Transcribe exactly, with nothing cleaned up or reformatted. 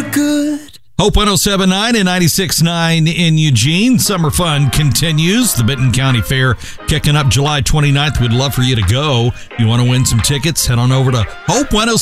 look good. Hope one oh seven point nine and ninety-six point nine in Eugene. Summer fun continues. The Benton County Fair kicking up July twenty-ninth. We'd love for you to go. If you want to win some tickets, head on over to hope ten